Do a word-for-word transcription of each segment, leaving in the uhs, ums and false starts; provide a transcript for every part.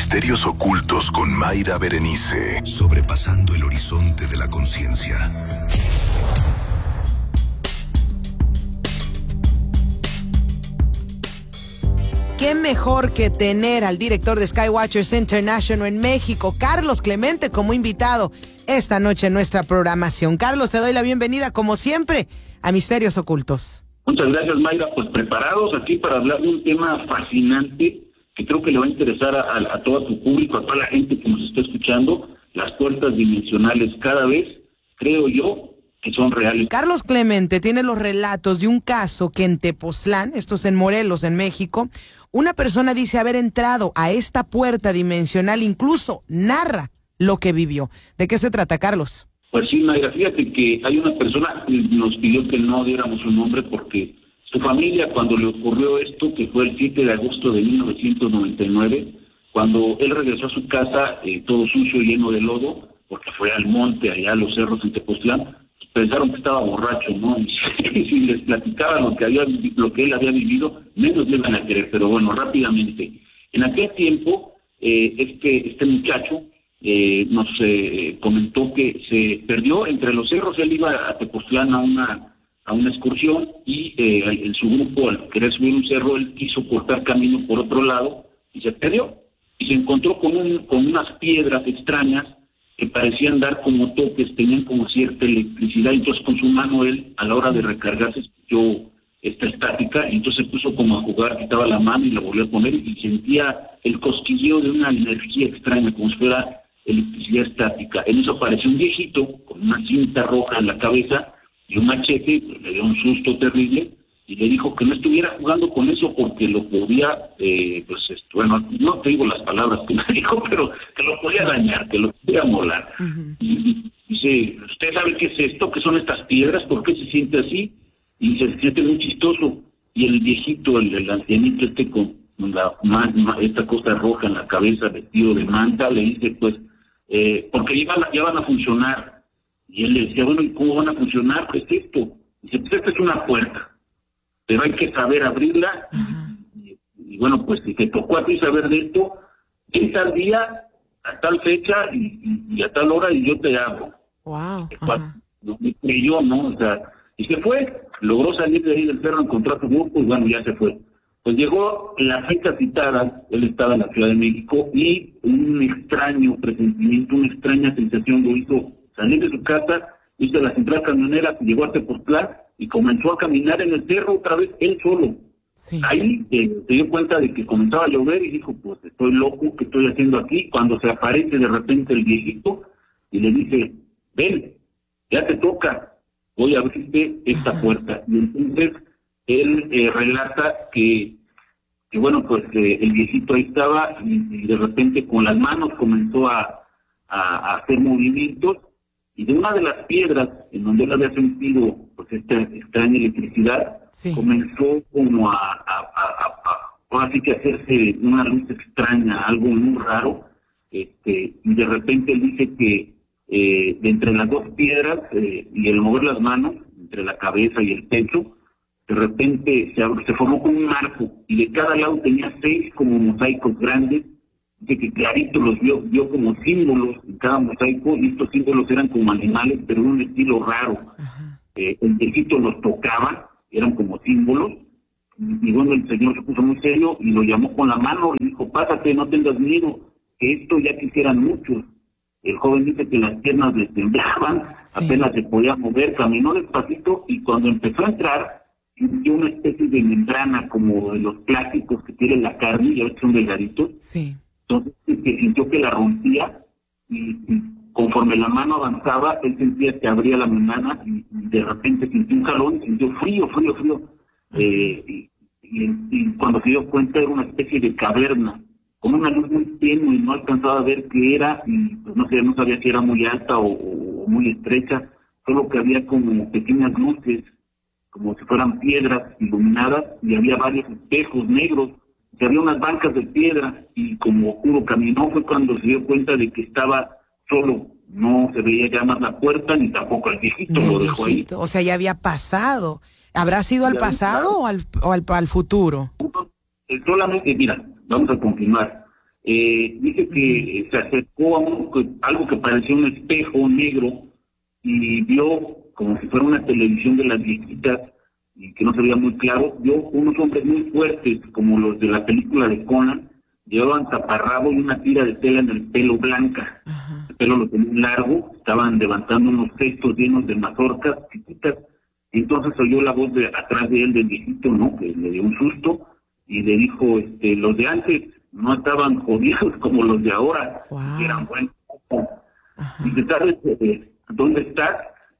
Misterios ocultos con Mayra Berenice. Sobrepasando el horizonte de la conciencia. ¿Qué mejor que tener al director de Skywatchers International en México, Carlos Clemente, como invitado esta noche en nuestra programación? Carlos, te doy la bienvenida, como siempre, a Misterios Ocultos. Muchas gracias, Mayra. Pues preparados aquí para hablar de un tema fascinante que creo que le va a interesar a, a, a todo tu público, a toda la gente que nos está escuchando. Las puertas dimensionales cada vez, creo yo, que son reales. Carlos Clemente tiene los relatos de un caso que en Tepoztlán, esto es en Morelos, en México, una persona dice haber entrado a esta puerta dimensional, incluso narra lo que vivió. ¿De qué se trata, Carlos? Pues sí, Mayra, fíjate que hay una persona que nos pidió que no diéramos su nombre porque su familia, cuando le ocurrió esto, que fue el siete de agosto de mil novecientos noventa y nueve, cuando él regresó a su casa eh, todo sucio, lleno de lodo, porque fue al monte, allá a los cerros en Tepoztlán, pensaron que estaba borracho, ¿no? Y si, si les platicaba lo que había, lo que él había vivido, menos le iban a querer. Pero bueno, rápidamente. En aquel tiempo, eh, este este muchacho eh, nos eh, comentó que se perdió entre los cerros. Él iba a Tepoztlán a una a una excursión y eh, en su grupo, al querer subir un cerro, él quiso cortar camino por otro lado y se perdió. Y se encontró con un con unas piedras extrañas que parecían dar como toques, tenían como cierta electricidad, entonces con su mano él, a la hora de recargarse, escuchó esta estática, y entonces se puso como a jugar, quitaba la mano y la volvió a poner, y sentía el cosquilleo de una energía extraña, como si fuera electricidad estática. En eso apareció un viejito, con una cinta roja en la cabeza, y un machete, pues, le dio un susto terrible, y le dijo que no estuviera jugando con eso porque lo podía, eh, pues, esto, bueno, no te digo las palabras que me dijo, pero que lo podía dañar, que lo podía molar. Uh-huh. Y, y dice, ¿usted sabe qué es esto? ¿Qué son estas piedras? ¿Por qué se siente así? Y se siente muy chistoso. Y el viejito, el, el ancianito este con la, ma, esta cosa roja en la cabeza, vestido de manta, le dice, pues, eh, porque ya van, a, ya van a funcionar. Y él le decía, bueno, ¿y cómo van a funcionar? ¿Qué es esto? Dice, pues esta es una puerta, pero hay que saber abrirla. Uh-huh. y, y bueno, pues si te tocó a ti saber de esto, en tal día, a tal fecha y, y, y a tal hora, y yo te abro. Wow. Uh-huh. No me creyó, ¿no? O sea, y se fue, logró salir de ahí del cerro, encontró a su grupo y bueno, ya se fue. Pues llegó en la fecha citada, él estaba en la Ciudad de México y un extraño presentimiento, una extraña sensación lo hizo salir de su casa, hizo la central camionera, llegó a Tepoztlán y comenzó a caminar en el cerro otra vez, él solo. Sí. Ahí eh, se dio cuenta de que comenzaba a llover y dijo, pues estoy loco, ¿qué estoy haciendo aquí? Cuando se aparece de repente el viejito y le dice, ven, ya te toca, voy a abrirte esta Ajá. puerta. Y entonces él eh, relata que, que bueno, pues eh, el viejito ahí estaba y, y de repente con las manos comenzó a, a, a hacer movimientos. Y de una de las piedras en donde él había sentido pues esta extraña electricidad, sí. comenzó como a, a, a, a, a así que hacerse una luz extraña, algo muy raro, este, y de repente él dice que eh, de entre las dos piedras eh, y el mover las manos, entre la cabeza y el pecho, de repente se, se formó como un arco, y de cada lado tenía seis como mosaicos grandes, de que clarito los vio, vio como símbolos en cada mosaico, y estos símbolos eran como animales, pero de un estilo raro. Eh, el viejito los tocaba, eran como símbolos, y, y bueno, el señor se puso muy serio y lo llamó con la mano y dijo, pásate, no tengas miedo, que esto ya quisieran muchos. El joven dice que las piernas le temblaban, sí. apenas se podía mover, caminó despacito, y cuando empezó a entrar, sintió una especie de membrana como de los plásticos que tiene la carne, ya ves que son delgaditos. Sí. Entonces, que sintió que la rompía, y, y conforme la mano avanzaba, él sentía que abría la membrana, y, y de repente sintió un calor, y sintió frío, frío, frío. Eh, y, y, y cuando se dio cuenta era una especie de caverna, con una luz muy tenue, y no alcanzaba a ver qué era, y pues no sé, no sabía si era muy alta o, o muy estrecha, solo que había como pequeñas luces, como si fueran piedras iluminadas, y había varios espejos negros, que había unas bancas de piedra, y como Kuro caminó fue cuando se dio cuenta de que estaba solo, no se veía ya más la puerta, ni tampoco al viejito, lo dejó ahí. O sea, ya había pasado. ¿Habrá sido al pasado o al, o al, al futuro? Solamente, mira, vamos a continuar. Eh, dice que eh, se acercó a un, algo que parecía un espejo negro y vio, como si fuera una televisión de las viejitas, y que no se veía muy claro, vio unos hombres muy fuertes, como los de la película de Conan, llevaban taparrabo y una tira de tela en el pelo blanca. Uh-huh. El pelo lo tenían largo, estaban levantando unos cestos llenos de mazorcas chiquitas. Entonces oyó la voz de atrás de él del viejito, ¿no? Que le dio un susto y le dijo, este, los de antes no estaban jodidos como los de ahora, wow. Que eran buenos. Uh-huh. Y dice, ¿sabes eh, dónde estás?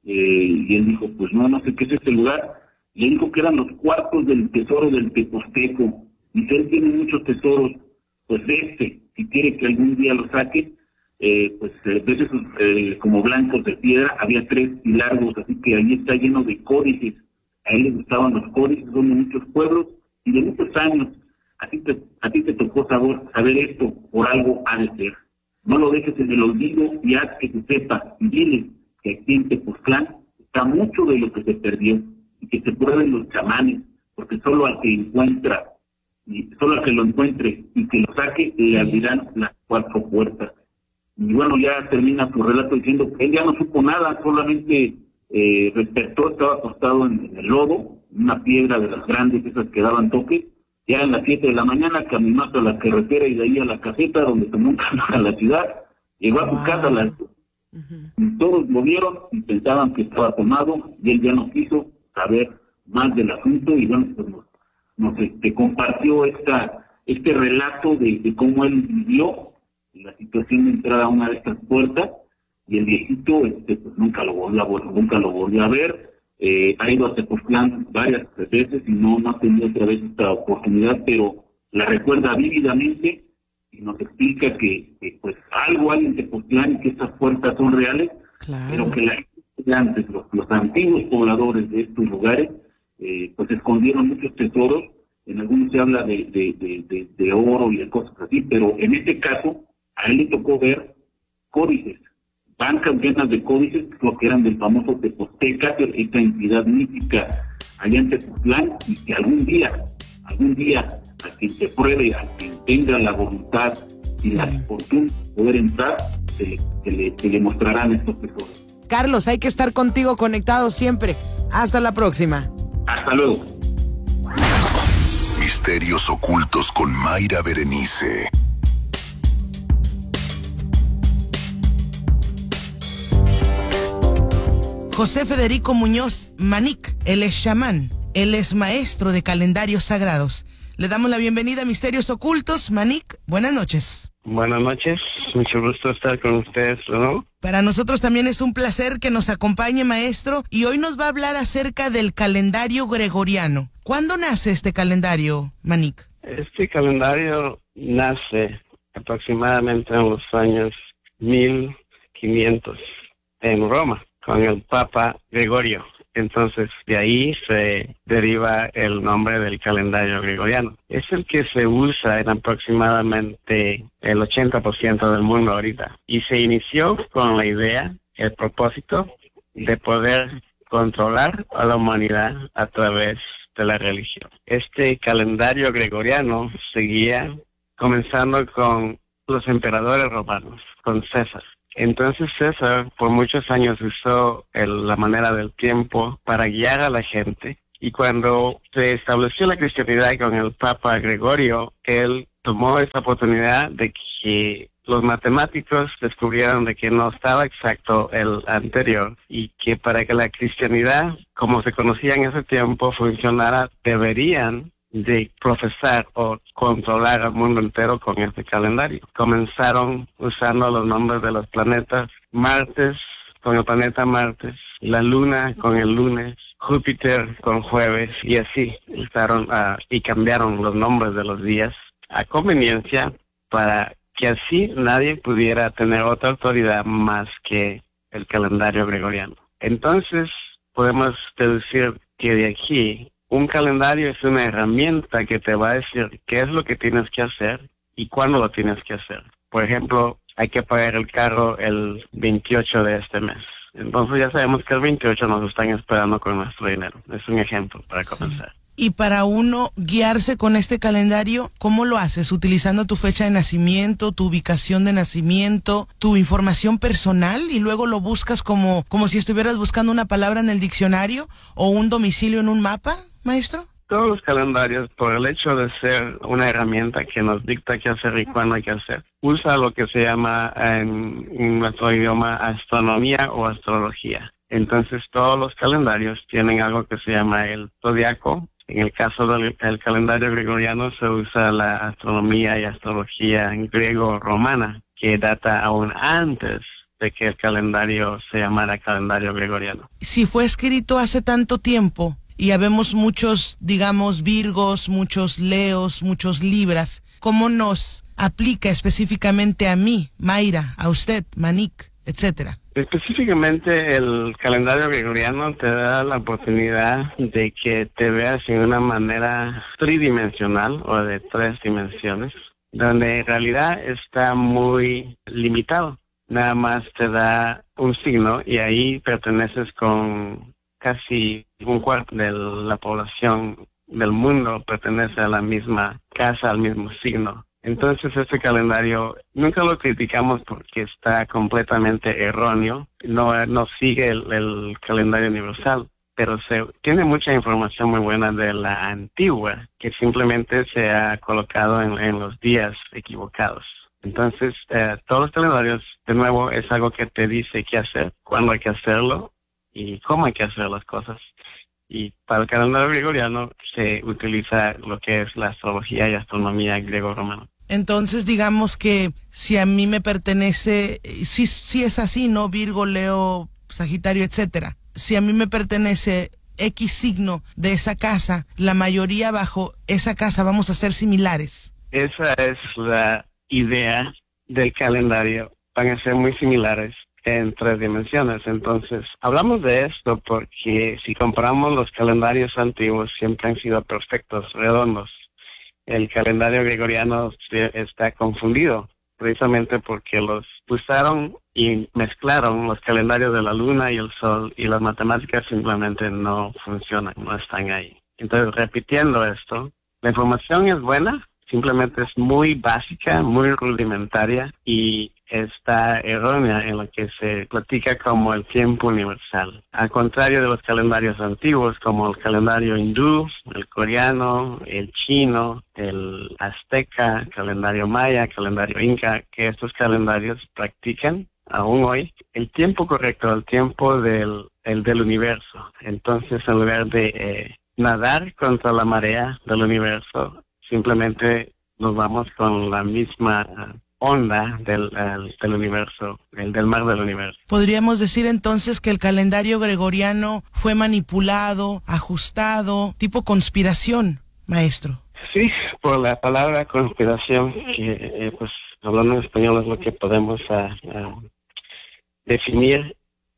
Eh, y él dijo, pues no, no sé qué es este lugar. Le dijo que eran los cuartos del tesoro del Teposteco. Dice, él tiene muchos tesoros, pues de este, si quiere que algún día lo saque, eh, pues eh, ves esos eh, como blancos de piedra, había tres y largos, así que ahí está lleno de códices. A él le gustaban los códices, son de muchos pueblos y de muchos años. Así te, a ti te tocó saber, saber esto, por algo ha de ser. No lo dejes en el olvido y haz que se sepa, y dile que aquí en Tepoztlán está mucho de lo que se perdió, y que se prueben los chamanes, porque solo al que encuentra, y solo al que lo encuentre y que lo saque, le abrirán las cuatro puertas. Y bueno, ya termina su relato diciendo que él ya no supo nada, solamente eh, despertó, estaba acostado en, en el lodo, una piedra de las grandes, esas que daban toque. Ya eran las siete de la mañana, caminó hasta la carretera y de ahí a la caseta, donde tomó un camino a la ciudad, llegó a su wow. casa a las uh-huh. y todos lo vieron y pensaban que estaba tomado, y él ya no quiso saber más del asunto, y bueno, pues nos, nos este, compartió esta este relato de, de cómo él vivió la situación de entrar a una de estas puertas, y el viejito este, pues nunca lo volvió a, nunca lo volvió a ver. Eh, ha ido a Tepoztlán varias veces y no, no ha tenido otra vez esta oportunidad, pero la recuerda vívidamente y nos explica que, que pues algo hay en Tepoztlán y que estas puertas son reales, claro. Pero que la gente antes, los, los antiguos pobladores de estos lugares, eh, pues escondieron muchos tesoros. En algunos se habla de, de, de, de, de oro y de cosas así, pero en este caso a él le tocó ver códices, bancas llenas de códices, lo que eran del famoso Teposteca, esta entidad mítica allá en Tepoztlán, y que algún día, algún día, a quien se pruebe, a quien tenga la voluntad y la fortuna de poder entrar, se le, se le, se le mostrarán estos tesoros. Carlos, hay que estar contigo conectado siempre. Hasta la próxima. Hasta luego. Misterios ocultos con Mayra Berenice. José Federico Muñoz Manic, él es chamán, él es maestro de calendarios sagrados. Le damos la bienvenida a Misterios Ocultos. Manic, buenas noches. Buenas noches, mucho gusto estar con ustedes, ¿no? Para nosotros también es un placer que nos acompañe, maestro, y hoy nos va a hablar acerca del calendario gregoriano. ¿Cuándo nace este calendario, Manic? Este calendario nace aproximadamente en los años mil quinientos en Roma, con el Papa Gregorio. Entonces, de ahí se deriva el nombre del calendario gregoriano. Es el que se usa en aproximadamente el ochenta por ciento del mundo ahorita. Y se inició con la idea, el propósito de poder controlar a la humanidad a través de la religión. Este calendario gregoriano seguía comenzando con los emperadores romanos, con César. Entonces César por muchos años usó el, la manera del tiempo para guiar a la gente, y cuando se estableció la cristianidad con el Papa Gregorio, él tomó esa oportunidad de que los matemáticos descubrieron de que no estaba exacto el anterior, y que para que la cristianidad, como se conocía en ese tiempo, funcionara, deberían de profesar o controlar al mundo entero con este calendario. Comenzaron usando los nombres de los planetas: Martes con el planeta Martes, la Luna con el lunes, Júpiter con jueves, y así usaron uh, y cambiaron los nombres de los días a conveniencia, para que así nadie pudiera tener otra autoridad más que el calendario gregoriano. Entonces podemos deducir que de aquí un calendario es una herramienta que te va a decir qué es lo que tienes que hacer y cuándo lo tienes que hacer. Por ejemplo, hay que pagar el carro el veintiocho de este mes. Entonces ya sabemos que el veintiocho nos están esperando con nuestro dinero. Es un ejemplo para comenzar. Y para uno guiarse con este calendario, ¿cómo lo haces? ¿Utilizando tu fecha de nacimiento, tu ubicación de nacimiento, tu información personal y luego lo buscas como, como si estuvieras buscando una palabra en el diccionario o un domicilio en un mapa, maestro? Todos los calendarios, por el hecho de ser una herramienta que nos dicta qué hacer y cuándo hay que hacer, usa lo que se llama en, en nuestro idioma astronomía o astrología. Entonces todos los calendarios tienen algo que se llama el zodiaco. En el caso del el calendario gregoriano se usa la astronomía y astrología griego-romana, que data aún antes de que el calendario se llamara calendario gregoriano. Si fue escrito hace tanto tiempo y habemos muchos, digamos, Virgos, muchos Leos, muchos Libras, ¿cómo nos aplica específicamente a mí, Mayra, a usted, Manik, etcétera? Específicamente el calendario gregoriano te da la oportunidad de que te veas en una manera tridimensional o de tres dimensiones, donde en realidad está muy limitado. Nada más te da un signo y ahí perteneces con casi un cuarto de la población del mundo, pertenece a la misma casa, al mismo signo. Entonces este calendario nunca lo criticamos porque está completamente erróneo, no, no sigue el, el calendario universal, pero se tiene mucha información muy buena de la antigua que simplemente se ha colocado en, en los días equivocados. Entonces eh, todos los calendarios, de nuevo, es algo que te dice qué hacer, cuándo hay que hacerlo y cómo hay que hacer las cosas. Y para el calendario gregoriano se utiliza lo que es la astrología y astronomía griego-romana. Entonces, digamos que si a mí me pertenece, si, si es así, ¿no? Virgo, Leo, Sagitario, etcétera. Si a mí me pertenece X signo de esa casa, la mayoría bajo esa casa vamos a ser similares. Esa es la idea del calendario. Van a ser muy similares en tres dimensiones. Entonces, hablamos de esto porque si comparamos los calendarios antiguos, siempre han sido perfectos, redondos. El calendario gregoriano está confundido, precisamente porque los usaron y mezclaron los calendarios de la luna y el sol, y las matemáticas simplemente no funcionan, no están ahí. Entonces, repitiendo esto, la información es buena, simplemente es muy básica, muy rudimentaria y está errónea en lo que se platica como el tiempo universal. Al contrario de los calendarios antiguos, como el calendario hindú, el coreano, el chino, el azteca, calendario maya, calendario inca, que estos calendarios practican aún hoy el tiempo correcto, el tiempo del, el del universo. Entonces, en lugar de eh, nadar contra la marea del universo, simplemente nos vamos con la misma uh, onda del, uh, del universo, el del mar del universo. Podríamos decir entonces que el calendario gregoriano fue manipulado, ajustado, tipo conspiración, maestro. Sí, por la palabra conspiración, que eh, pues hablando en español es lo que podemos uh, uh, definir,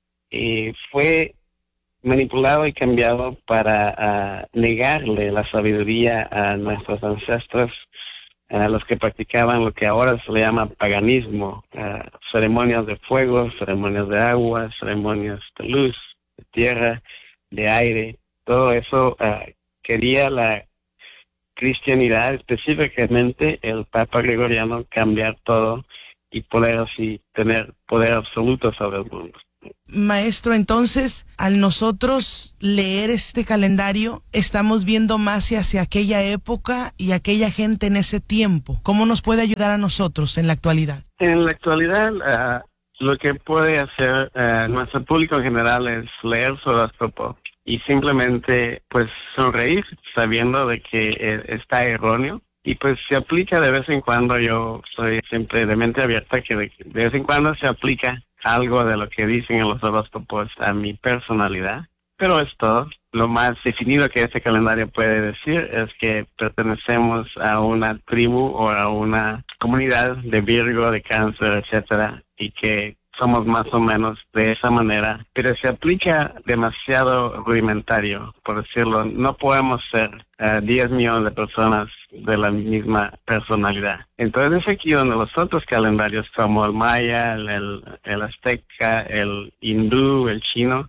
y fue manipulado y cambiado para uh, negarle la sabiduría a nuestros ancestros, a los que practicaban lo que ahora se le llama paganismo, uh, ceremonias de fuego, ceremonias de agua, ceremonias de luz, de tierra, de aire. Todo eso uh, quería la cristianidad, específicamente el Papa Gregoriano, cambiar todo y poder así tener poder absoluto sobre el mundo. Maestro, entonces, al nosotros leer este calendario, estamos viendo más hacia aquella época y aquella gente en ese tiempo. ¿Cómo nos puede ayudar a nosotros en la actualidad? En la actualidad, uh, lo que puede hacer uh, nuestro público en general es leer su horóscopo y simplemente, pues, sonreír sabiendo de que eh, está erróneo. Y pues se aplica de vez en cuando. Yo soy siempre de mente abierta, que de, de vez en cuando se aplica algo de lo que dicen en los horóscopos a mi personalidad, pero es todo. Lo más definido que este calendario puede decir es que pertenecemos a una tribu o a una comunidad de Virgo, de Cáncer, etcétera, y que somos más o menos de esa manera, pero se aplica demasiado rudimentario, por decirlo. No podemos ser uh, diez millones de personas de la misma personalidad. Entonces es aquí donde los otros calendarios, como el maya, el, el, el azteca, el hindú, el chino,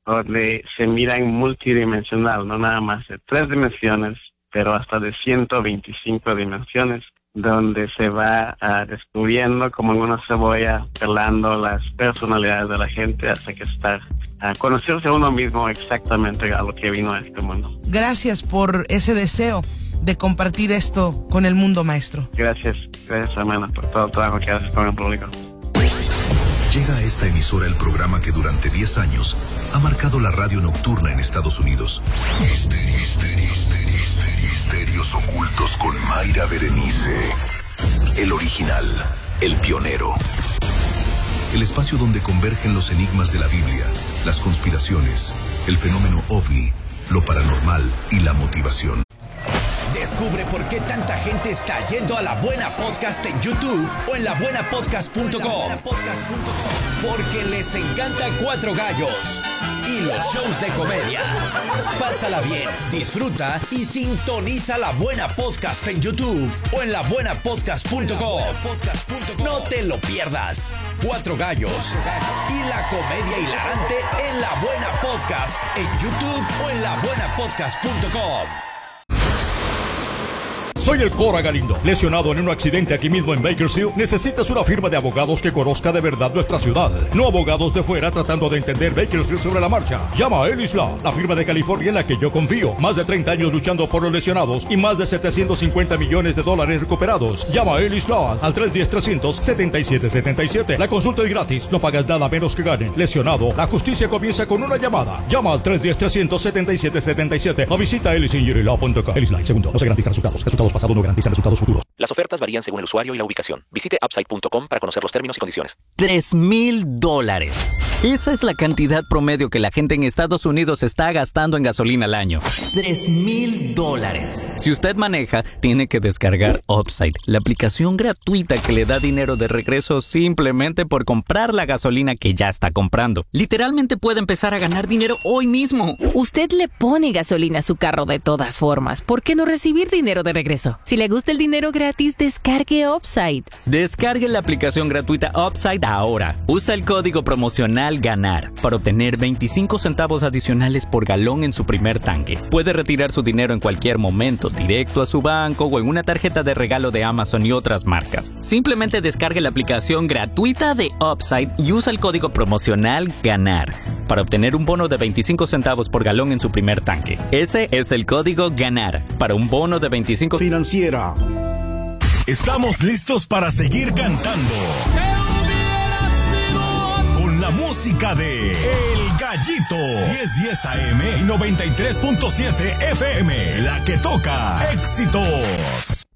donde se mira en multidimensional, no nada más de tres dimensiones, pero hasta de ciento veinticinco dimensiones, donde se va uh, descubriendo como en una cebolla, pelando las personalidades de la gente hasta que está a conocerse a uno mismo exactamente a lo que vino a este mundo. Gracias por ese deseo de compartir esto con el mundo, maestro. Gracias, gracias hermana por todo el trabajo que haces con el público. Llega a esta emisora el programa que durante diez años ha marcado la radio nocturna en Estados Unidos. Misterios ocultos con Mayra Berenice. El original, el pionero. El espacio donde convergen los enigmas de la Biblia, las conspiraciones, el fenómeno ovni, lo paranormal y la motivación. Descubre por qué tanta gente está yendo a La Buena Podcast en YouTube o en la buena podcast punto com. Porque les encanta Cuatro Gallos y los shows de comedia. Pásala bien, disfruta y sintoniza La Buena Podcast en YouTube o en la buena podcast punto com. No te lo pierdas. Cuatro Gallos y la comedia hilarante en La Buena Podcast en YouTube o en la buena podcast punto com. Soy el Cora Galindo. Lesionado en un accidente aquí mismo en Bakersfield, necesitas una firma de abogados que conozca de verdad nuestra ciudad. No abogados de fuera tratando de entender Bakersfield sobre la marcha. Llama a Ellis Law, la firma de California en la que yo confío. Más de treinta años luchando por los lesionados y más de setecientos cincuenta millones de dólares recuperados. Llama a Ellis Law al tres uno cero, tres cero cero, siete siete siete siete. La consulta es gratis. No pagas nada menos que ganen. Lesionado, la justicia comienza con una llamada. Llama al tres uno cero, tres cero cero, siete siete siete siete o visita ellis injury law punto com. Ellis Law, segundo, no se garantizan resultados. Resultados pasados no garantizan resultados futuros. Las ofertas varían según el usuario y la ubicación. Visite upside punto com para conocer los términos y condiciones. Tres mil dólares. Esa es la cantidad promedio que la gente en Estados Unidos está gastando en gasolina al año. Tres mil dólares. Si usted maneja, tiene que descargar Upside, la aplicación gratuita que le da dinero de regreso simplemente por comprar la gasolina que ya está comprando. Literalmente puede empezar a ganar dinero hoy mismo. Usted le pone gasolina a su carro de todas formas. ¿Por qué no recibir dinero de regreso? Si le gusta el dinero gratis, descargue Upside. Descargue la aplicación gratuita Upside ahora. Usa el código promocional GANAR para obtener veinticinco centavos adicionales por galón en su primer tanque. Puede retirar su dinero en cualquier momento, directo a su banco o en una tarjeta de regalo de Amazon y otras marcas. Simplemente descargue la aplicación gratuita de Upside y usa el código promocional GANAR para obtener un bono de veinticinco centavos por galón en su primer tanque. Ese es el código GANAR para un bono de veinticinco Financiera. Estamos listos para seguir cantando con la música de El Gallito. diez diez A M y noventa y tres punto siete F M, la que toca éxitos.